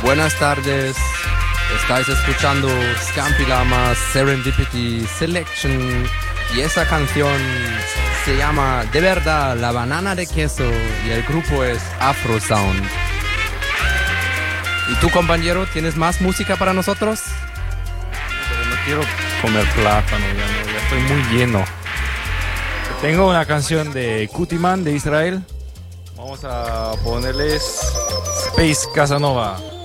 Buenas tardes, estáis escuchando Scampi Lama Serendipity Selection y esa canción se llama De Verdad La Banana de Queso y el grupo es Afro Sound. ¿Y tú, compañero, tienes más música para nosotros? Pero no quiero comer plátano, ya estoy muy lleno. Tengo una canción de Kutiman de Israel. Vamos a ponerles Space Casanova.